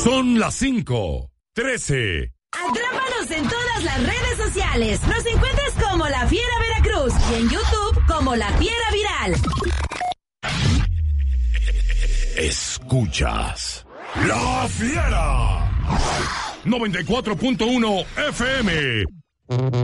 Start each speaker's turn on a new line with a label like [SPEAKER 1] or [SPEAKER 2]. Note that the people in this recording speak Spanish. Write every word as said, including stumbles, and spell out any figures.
[SPEAKER 1] Son las cinco, trece.
[SPEAKER 2] Atrápanos en todas las redes sociales. Nos encuentras como La Fiera Veracruz y en YouTube como La Fiera Viral.
[SPEAKER 1] Escuchas La Fiera noventa y cuatro punto uno F M.